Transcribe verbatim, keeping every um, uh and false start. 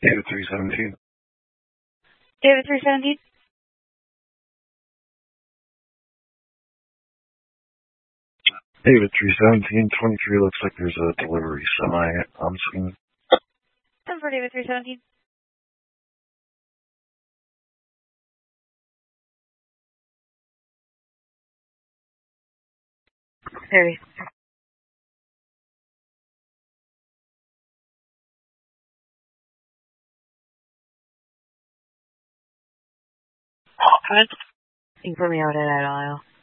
David three seventeen. David three seventeen. David three seventeen, twenty-three looks like there's a delivery semi on scene. Time for David three seventeen. Harry. Comment? You can put me out at that aisle.